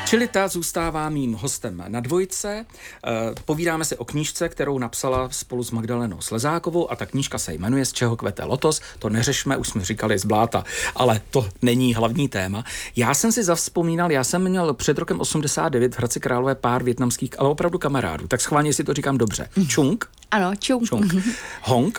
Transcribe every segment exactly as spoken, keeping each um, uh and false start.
Čili ta zůstává mým hostem na dvojce. Povídáme si o knížce, kterou napsala spolu s Magdalenou Slezákovou, a ta knížka se jmenuje Z čeho kvete lotos. To neřešme, už jsme říkali z bláta, ale to není hlavní téma. Já jsem si zavzpomínal, já jsem měl před rokem osmdesát devět v Hradci Králové pár vietnamských, ale opravdu kamarádů. Tak schválně si to říkám dobře. Chung? Ano, Chung. Chung. Hong?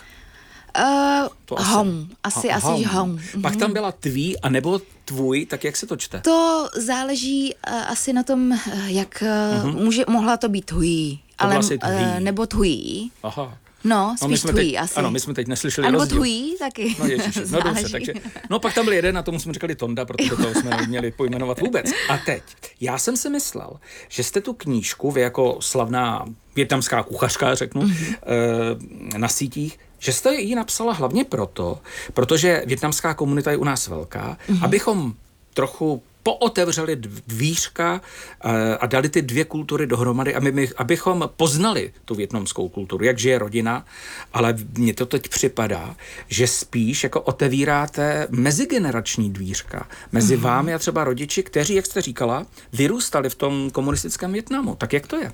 Uh, asi, Hong. Asi, ha, asi Hong. Hong. Pak tam byla tvý, anebo tvůj, tak jak se to čte? To záleží uh, asi na tom, uh, jak uh, uh-huh. může, mohla to být tví, ale uh, nebo tví. Aha. No, spíš no, tví teď, asi. Ano, my jsme teď neslyšeli a nebo rozdíl. tví taky. No ježiši, no dobře, takže. No pak tam byl jeden, a tomu jsme říkali Tonda, protože toho jsme neměli pojmenovat vůbec. A teď, já jsem si myslel, že jste tu knížku, vy jako slavná vietnamská kuchařka, řeknu, mm-hmm. e, na sítích, že jste ji napsala hlavně proto, protože vietnamská komunita je u nás velká, mm-hmm. abychom trochu pootevřeli dvířka a dali ty dvě kultury dohromady, aby my, abychom poznali tu vietnamskou kulturu, jak žije rodina, ale mně to teď připadá, že spíš jako otevíráte mezigenerační dvířka mezi mm-hmm. vámi a třeba rodiči, kteří, jak jste říkala, vyrůstali v tom komunistickém Vietnamu. Tak jak to je?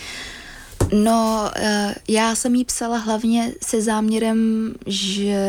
No, já jsem jí psala hlavně se záměrem, že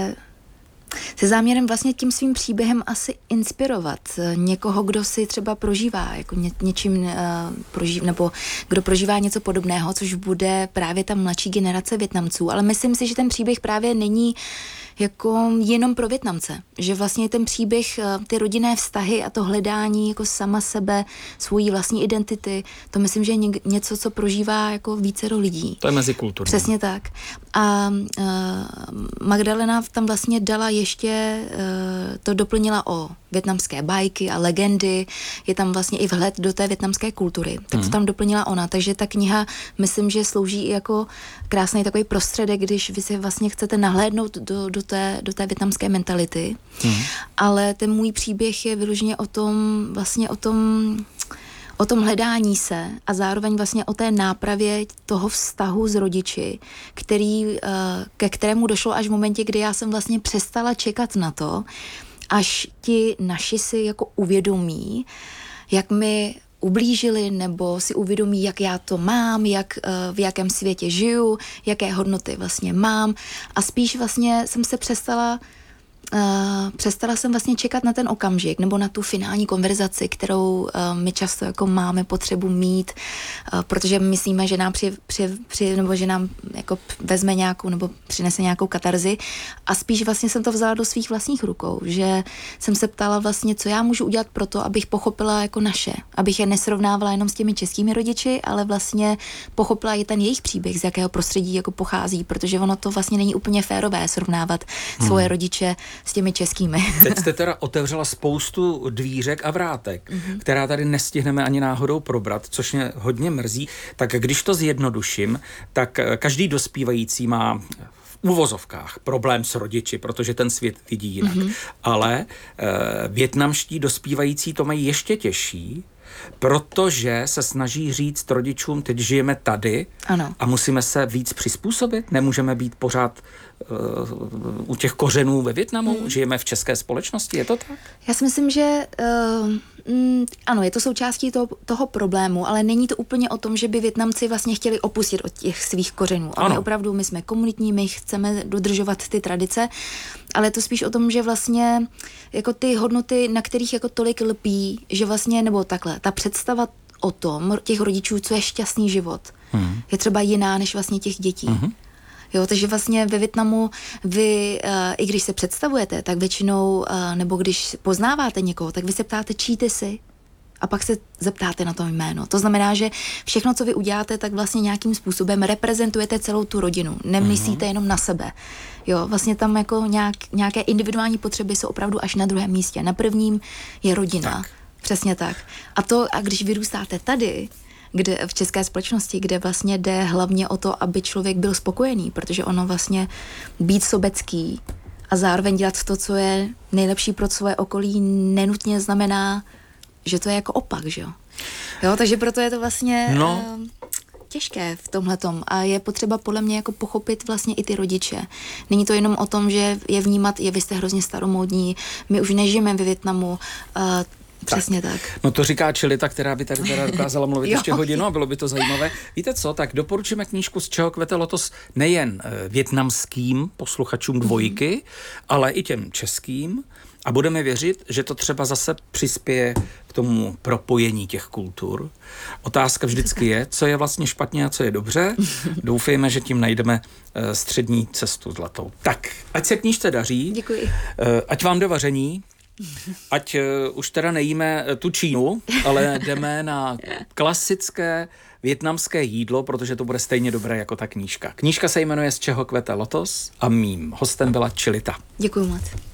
se záměrem vlastně tím svým příběhem asi inspirovat někoho, kdo si třeba prožívá jako ně, něčím uh, prožív, nebo kdo prožívá něco podobného, což bude právě ta mladší generace Vietnamců. Ale myslím si, že ten příběh právě není jako jenom pro Vietnamce, že vlastně ten příběh, ty rodinné vztahy a to hledání jako sama sebe, svojí vlastní identity, to myslím, že je něco, co prožívá jako vícero lidí. To je mezikulturní. Přesně tak. A uh, Magdalena tam vlastně dala ještě, uh, to doplnila o vietnamské bajky a legendy, je tam vlastně i vhled do té vietnamské kultury. Tak to hmm. tam doplnila ona, takže ta kniha, myslím, že slouží i jako krásný takový prostředek, když vy si vlastně chcete nahlédnout do, do, té, do té vietnamské mentality. Hmm. Ale ten můj příběh je vyloženě o tom, vlastně o tom, o tom hledání se a zároveň vlastně o té nápravě toho vztahu s rodiči, který, ke kterému došlo až v momentě, kdy já jsem vlastně přestala čekat na to, až ti naši si jako uvědomí, jak mi ublížili, nebo si uvědomí, jak já to mám, jak, v jakém světě žiju, jaké hodnoty vlastně mám. A spíš vlastně jsem se přestala Uh, přestala jsem vlastně čekat na ten okamžik nebo na tu finální konverzaci, kterou uh, my často jako máme potřebu mít, uh, protože myslíme, že nám při, při, při, nebo že nám jako vezme nějakou nebo přinese nějakou katarzi, a spíš vlastně jsem to vzala do svých vlastních rukou, že jsem se ptala vlastně, co já můžu udělat pro to, abych pochopila jako naše, abych je nesrovnávala jenom s těmi českými rodiči, ale vlastně pochopila i ten jejich příběh, z jakého prostředí jako pochází, protože ono to vlastně není úplně férové srovnávat hmm. svoje rodiče s těmi českými. Teď jste teda otevřela spoustu dvířek a vrátek, mm-hmm. která tady nestihneme ani náhodou probrat, což mě hodně mrzí. Tak když to zjednoduším, tak každý dospívající má v uvozovkách problém s rodiči, protože ten svět vidí jinak. Mm-hmm. Ale eh, vietnamští dospívající to mají ještě těžší, protože se snaží říct rodičům, teď žijeme tady ano. a musíme se víc přizpůsobit, nemůžeme být pořád uh, u těch kořenů ve Vietnamu, hmm. žijeme v české společnosti, je to tak? Já si myslím, že uh, mm, ano, je to součástí toho, toho problému, ale není to úplně o tom, že by Vietnamci vlastně chtěli opustit od těch svých kořenů. Ale ano. opravdu my jsme komunitní, my chceme dodržovat ty tradice, ale je to spíš o tom, že vlastně jako ty hodnoty, na kterých jako tolik lpí, že vlastně, nebo takhle, ta představa o tom, těch rodičů, co je šťastný život, hmm. je třeba jiná než vlastně těch dětí. Hmm. Jo, takže vlastně ve Vietnamu vy, uh, i když se představujete, tak většinou, uh, nebo když poznáváte někoho, tak vy se ptáte, čí ty jsi? A pak se zeptáte na to jméno. To znamená, že všechno, co vy uděláte, tak vlastně nějakým způsobem reprezentujete celou tu rodinu. Nemyslíte jenom na sebe. Jo, vlastně tam jako nějak, nějaké individuální potřeby jsou opravdu až na druhém místě. Na prvním je rodina. Tak. Přesně tak. A to, a když vyrůstáte tady, kde v české společnosti, kde vlastně jde hlavně o to, aby člověk byl spokojený, protože ono vlastně být sobecký a zároveň dělat to, co je nejlepší pro svoje okolí, nenutně znamená, že to je jako opak, že jo? Jo, takže proto je to vlastně no. uh, těžké v tomhletom a je potřeba podle mě jako pochopit vlastně i ty rodiče. Není to jenom o tom, že je vnímat, je vy jste hrozně staromódní, my už nežijeme ve Vietnamu, uh, Přesně tak. tak. No to říká Čilita, která by tady teda dokázala mluvit ještě hodinu a bylo by to zajímavé. Víte co, tak doporučíme knížku Z čeho kvete lotos nejen vietnamským posluchačům dvojky, mm-hmm. ale i těm českým a budeme věřit, že to třeba zase přispěje k tomu propojení těch kultur. Otázka vždycky je, co je vlastně špatně a co je dobře. Doufejme, že tím najdeme střední cestu zlatou. Tak, ať se knížce daří. Děkuji. Ať vám jde vaření. Ať uh, už teda nejíme tu Čínu, ale jdeme na klasické vietnamské jídlo, protože to bude stejně dobré jako ta knížka. Knížka se jmenuje Z čeho kvete lotos a mým hostem byla Čilita. Děkuji moc.